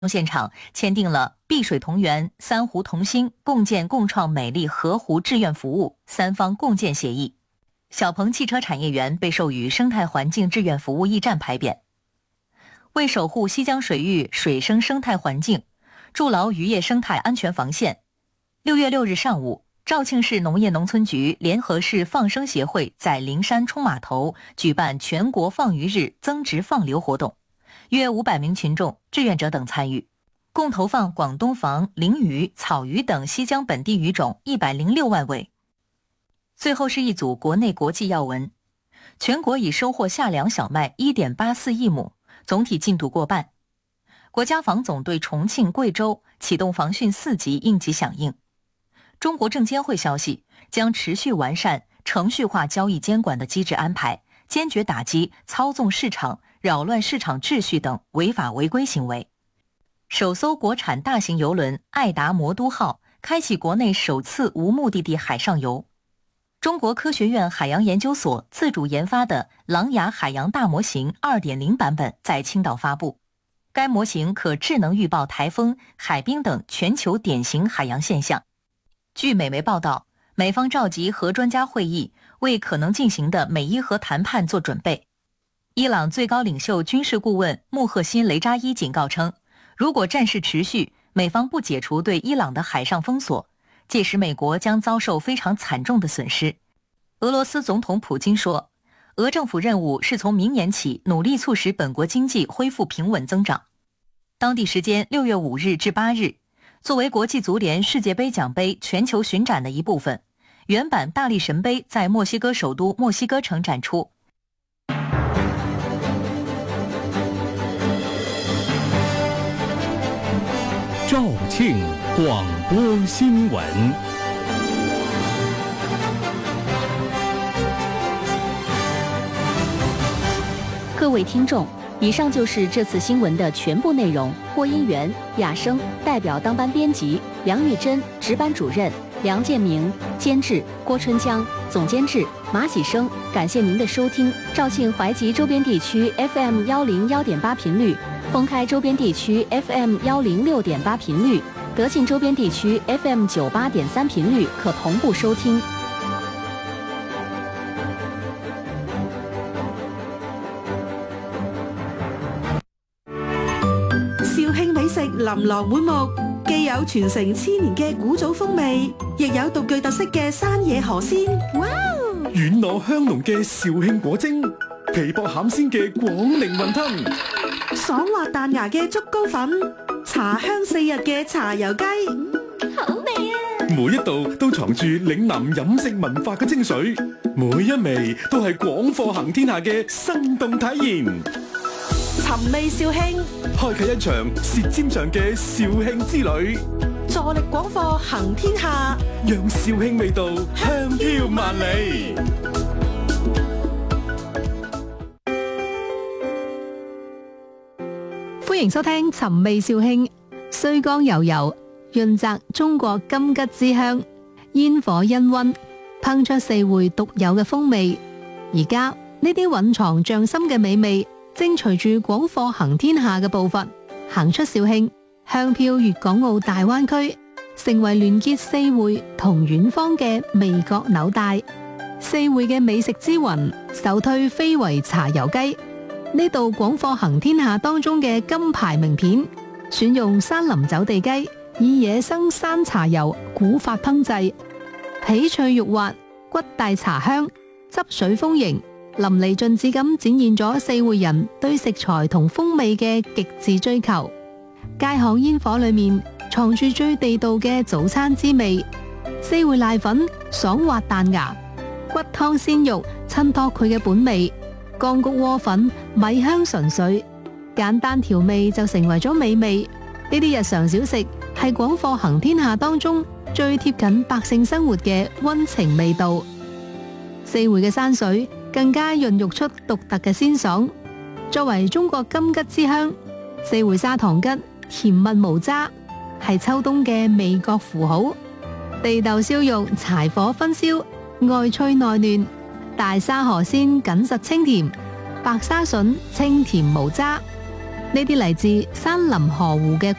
现场签订了碧水同源、三湖同心、共建共创美丽河湖志愿服务三方共建协议。小鹏汽车产业园被授予生态环境志愿服务驿站牌匾。为守护西江水域水生生态环境，筑牢渔业生态安全防线，6月6日上午，肇庆市农业农村局联合市放生协会在灵山冲码头举办全国放鱼日增值放流活动，约500名群众、志愿者等参与，共投放广东房、鲮鱼、草鱼等西江本地鱼种106万尾。最后是一组国内国际要闻。全国已收获夏粮小麦 1.84 亿亩，总体进度过半。国家防总对重庆、贵州启动防汛4级应急响应。中国证监会消息，将持续完善程序化交易监管的机制安排，坚决打击操纵市场、扰乱市场秩序等违法违规行为。首艘国产大型邮轮爱达魔都号开启国内首次无目的地海上游。中国科学院海洋研究所自主研发的狼牙海洋大模型 2.0 版本在青岛发布。该模型可智能预报台风、海冰等全球典型海洋现象。据美媒报道，美方召集核专家会议，为可能进行的美伊核谈判做准备。伊朗最高领袖军事顾问穆赫辛·雷扎伊警告称，如果战事持续，美方不解除对伊朗的海上封锁，届时美国将遭受非常惨重的损失。俄罗斯总统普京说，俄政府任务是从明年起努力促使本国经济恢复平稳增长。当地时间6月5日至8日，作为国际足联世界杯奖杯全球巡展的一部分，原版大力神杯在墨西哥首都墨西哥城展出。 肇庆广播新闻。 各位听众，以上就是这次新闻的全部内容。播音员亚生，代表当班编辑梁玉珍，值班主任梁建明，监制郭春江，总监制马喜生。感谢您的收听。肇庆淮吉周边地区 FM 101.8频率，封开周边地区 FM 106.8频率，德庆周边地区 FM 98.3频率可同步收听。 琳琅滿目，既有傳承千年嘅古早風味，亦有獨具特色嘅山野河鮮。哇！ 軟糯香濃嘅肇慶果蒸，皮薄餡鮮嘅廣寧雲吞， 爽滑彈牙嘅竹篙粉，茶香4日嘅茶油雞。好味啊！ 每一道都藏住嶺南飲食文化嘅精髓，每一味都係廣貨行天下嘅生動體驗。 尋味肇慶， 開啟一場舌尖上嘅肇慶之旅， 助力廣貨行天下， 讓肇慶味道香飄萬里。 歡迎收聽尋味肇慶，綏江悠悠，潤澤中國金桔之香，煙火氤氳，烹出四會獨有嘅風味。而家呢啲蘊藏匠心嘅美味，正隨住廣貨行天下嘅步伐，行出肇慶，香飄粵港澳大灣區，成為聯結四會同遠方嘅味覺紐帶。四會嘅美食之魂，首推非遺茶油雞。呢度廣貨行天下當中嘅金牌名片，選用山林走地雞，以野生山茶油古法烹製，皮脆肉滑，骨帶茶香，汁水豐盈，淋漓盡致咁展現咗四會人對食材同風味嘅極致追求。街巷煙火裏面藏住最地道嘅早餐滋味。四會瀨粉爽滑彈牙，骨湯鮮肉襯托佢嘅本味，乾谷窩粉米香純粹，簡單調味就成為咗美味。呢啲日常小食係廣貨行天下當中最貼近百姓生活嘅溫情味道。四會嘅山水更加孕育出獨特嘅鮮爽。作為中國金桔之鄉，四會砂糖桔甜蜜無渣，係秋冬嘅味覺符號。地豆燒肉柴火熏燒，外脆內嫩；大沙河鮮緊實清甜，白沙筍清甜無渣。 呢啲嚟自山林河湖嘅